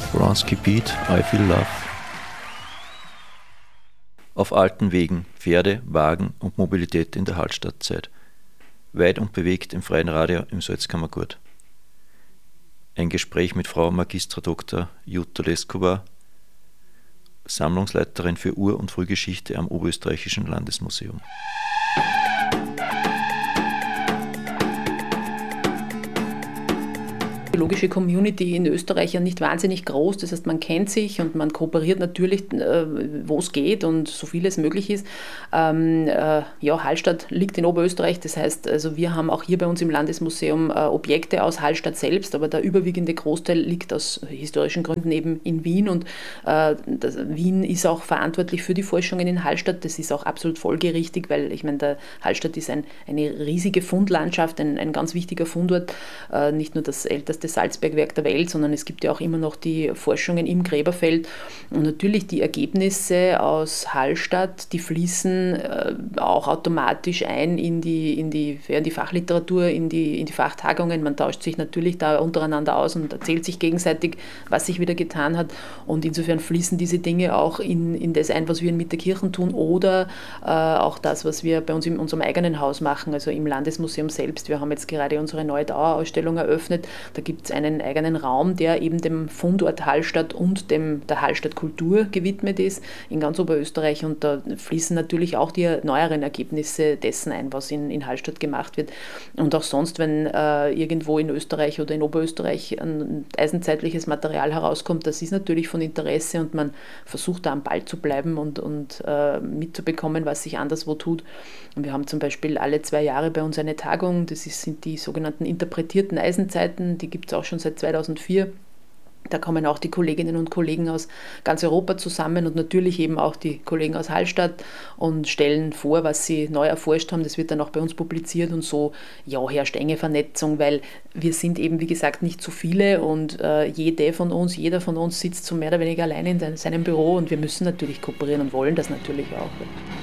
Bronski Beat, I Feel Love. Auf alten Wegen, Pferde, Wagen und Mobilität in der Hallstattzeit. Weit und bewegt im freien Radio im Salzkammergut. Ein Gespräch mit Frau Magistra Dr. Jutta Leskovar, Sammlungsleiterin für Ur- und Frühgeschichte am Oberösterreichischen Landesmuseum. Die biologische Community in Österreich ja nicht wahnsinnig groß, das heißt, man kennt sich und man kooperiert natürlich, wo es geht und so viel es möglich ist. Hallstatt liegt in Oberösterreich, das heißt, also wir haben auch hier bei uns im Landesmuseum Objekte aus Hallstatt selbst, aber der überwiegende Großteil liegt aus historischen Gründen eben in Wien und Wien ist auch verantwortlich für die Forschungen in Hallstatt. Das ist auch absolut folgerichtig, weil ich meine, der Hallstatt ist eine riesige Fundlandschaft, ein ganz wichtiger Fundort, nicht nur das älteste Salzbergwerk der Welt, sondern es gibt ja auch immer noch die Forschungen im Gräberfeld und natürlich die Ergebnisse aus Hallstatt, die fließen auch automatisch ein in die Fachliteratur, in die Fachtagungen. Man tauscht sich natürlich da untereinander aus und erzählt sich gegenseitig, was sich wieder getan hat und insofern fließen diese Dinge auch in das ein, was wir in Mitterkirchen tun oder auch das, was wir bei uns in unserem eigenen Haus machen, also im Landesmuseum selbst. Wir haben jetzt gerade unsere neue Dauerausstellung eröffnet. Da gibt es einen eigenen Raum, der eben dem Fundort Hallstatt und der Hallstatt Kultur gewidmet ist in ganz Oberösterreich und da fließen natürlich auch die neueren Ergebnisse dessen ein, was in Hallstatt gemacht wird. Und auch sonst, wenn irgendwo in Österreich oder in Oberösterreich ein eisenzeitliches Material herauskommt, das ist natürlich von Interesse und man versucht da am Ball zu bleiben und mitzubekommen, was sich anderswo tut. Und wir haben zum Beispiel alle 2 Jahre bei uns eine Tagung, sind die sogenannten interpretierten Eisenzeiten, die gibt es auch schon seit 2004. Da kommen auch die Kolleginnen und Kollegen aus ganz Europa zusammen und natürlich eben auch die Kollegen aus Hallstatt und stellen vor, was sie neu erforscht haben. Das wird dann auch bei uns publiziert und so herrscht enge Vernetzung, weil wir sind eben, wie gesagt, nicht so viele und jeder von uns sitzt so mehr oder weniger allein in seinem Büro und wir müssen natürlich kooperieren und wollen das natürlich auch.